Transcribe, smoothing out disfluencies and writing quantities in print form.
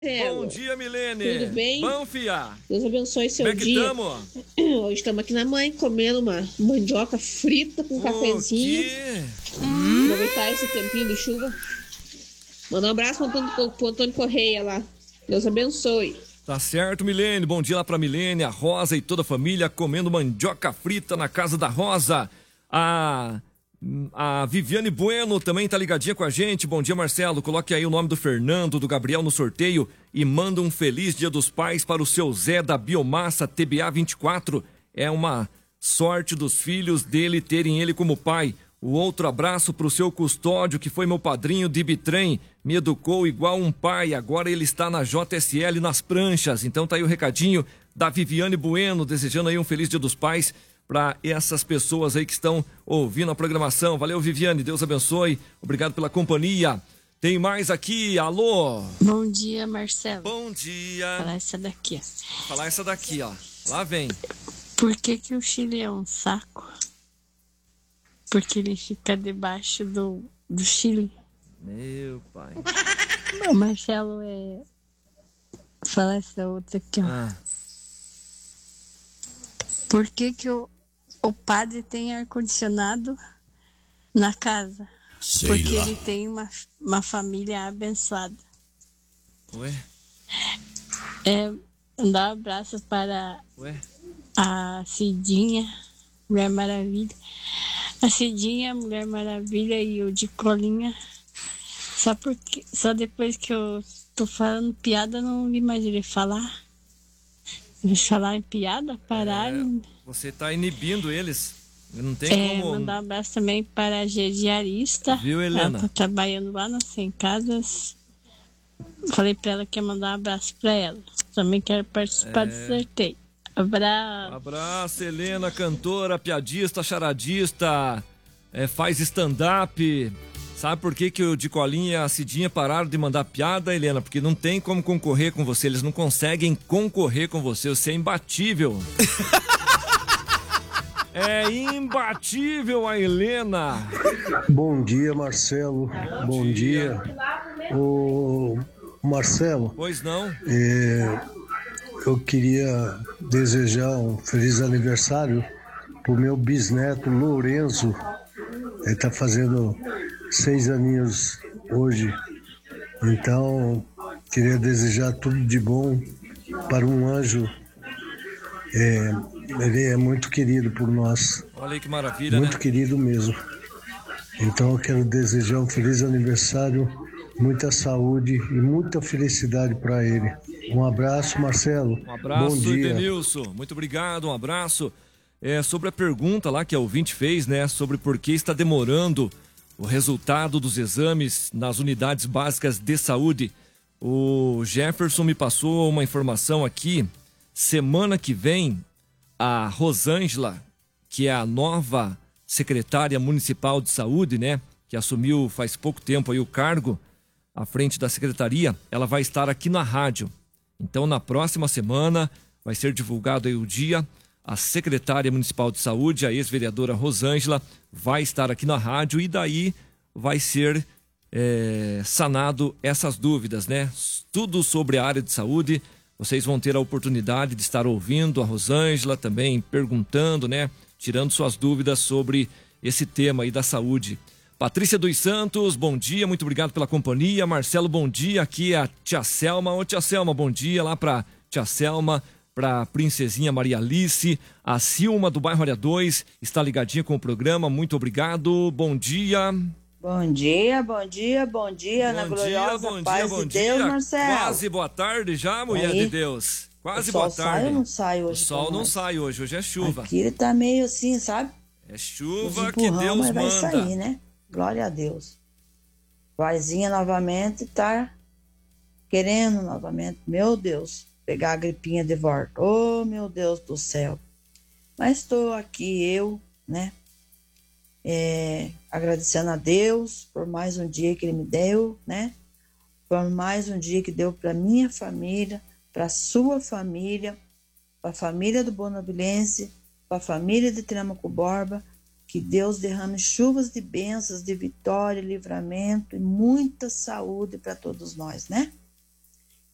Bom dia, Milene. Tudo bem? Bom, fia. Deus abençoe seu Como é que dia. tamo? Hoje estamos aqui na mãe comendo uma mandioca frita com cafezinho. Aproveitar esse tempinho de chuva. Mandar um abraço pro Antônio Correia lá. Deus abençoe. Tá certo, Milene. Bom dia lá pra Milene, a Rosa e toda a família comendo mandioca frita na casa da Rosa. A Viviane Bueno também tá ligadinha com a gente. Bom dia, Marcelo. Coloque aí o nome do Fernando, do Gabriel no sorteio e manda um feliz Dia dos Pais para o seu Zé da Biomassa TBA 24. É uma sorte dos filhos dele terem ele como pai. O outro abraço pro seu Custódio, que foi meu padrinho de bitrem, me educou igual um pai, agora ele está na JSL nas pranchas. Então tá aí o recadinho da Viviane Bueno, desejando aí um feliz Dia dos Pais para essas pessoas aí que estão ouvindo a programação. Valeu, Viviane, Deus abençoe, obrigado pela companhia. Tem mais aqui, alô? Bom dia, Marcelo. Bom dia. Falar essa daqui, ó. Falar essa daqui, ó. Lá vem. Por que o Chile é um saco? Porque ele fica debaixo do Chile. Meu pai. Não, Marcelo, falar essa outra aqui, ó. Por que o padre tem ar-condicionado na casa? Porque ele tem uma família abençoada. Ué? Dar um abraço para a Cidinha, Mulher Maravilha. A Cidinha, Mulher Maravilha e o de Colinha. Só depois que eu tô falando piada, não vi mais ele falar. Eles falar em piada, parar. Você tá inibindo eles. Não tem como. Mandar um abraço também para a Diarista. Viu, Helena? Ela tá trabalhando lá nas 100 casas. Falei para ela que ia mandar um abraço para ela. Também quero participar do sorteio. Abraço. Abraço, Helena, cantora, piadista, charadista, faz stand-up. Sabe por que o de Colinha e a Cidinha pararam de mandar piada, Helena? Porque não tem como concorrer com você, eles não conseguem concorrer com você, você é imbatível. É imbatível a Helena. Bom dia, Marcelo. Bom dia. Ô, Marcelo. Pois não? Eu queria desejar um feliz aniversário pro meu bisneto Lourenço. Ele tá fazendo 6 aninhos hoje. Então, queria desejar tudo de bom para um anjo. Ele é muito querido por nós. Olha aí que maravilha, muito querido mesmo. Então eu quero desejar um feliz aniversário, muita saúde e muita felicidade para ele. Um abraço, Marcelo. Um abraço, bom dia. Edenilson. Muito obrigado, um abraço. Sobre a pergunta lá que a ouvinte fez, né? Sobre por que está demorando o resultado dos exames nas unidades básicas de saúde. O Jefferson me passou uma informação aqui. Semana que vem, a Rosângela, que é a nova secretária municipal de saúde, né? Que assumiu faz pouco tempo aí o cargo à frente da secretaria, ela vai estar aqui na rádio. Então, na próxima semana, vai ser divulgado aí o dia. A secretária municipal de saúde, a ex-vereadora Rosângela, vai estar aqui na rádio e daí vai ser sanado essas dúvidas, né? Tudo sobre a área de saúde. Vocês vão ter a oportunidade de estar ouvindo a Rosângela também, perguntando, né? Tirando suas dúvidas sobre esse tema aí da saúde. Patrícia dos Santos, bom dia, muito obrigado pela companhia. Marcelo, bom dia, aqui é a tia Selma. Ô tia Selma, bom dia lá pra tia Selma, pra princesinha Maria Alice. A Silma do bairro Área 2 está ligadinha com o programa, muito obrigado, bom dia. Bom dia, bom dia, bom dia, na gloriosa paz de Deus, Marcelo. Quase boa tarde já, mulher de Deus. Quase boa tarde. O sol sai ou não sai hoje? O sol não sai hoje é chuva. Aqui ele tá meio assim, sabe? É chuva que Deus mas manda. Vai sair, né? Glória a Deus. Vozinha novamente tá querendo novamente, meu Deus, pegar a gripinha de volta. Oh, meu Deus do céu. Mas estou aqui eu, né? Agradecendo a Deus por mais um dia que Ele me deu, né? Por mais um dia que deu para minha família, para a sua família, para a família do Bonavilense, para a família de Tramaco Borba. Que Deus derrame chuvas de bênçãos, de vitória, livramento e muita saúde para todos nós, né?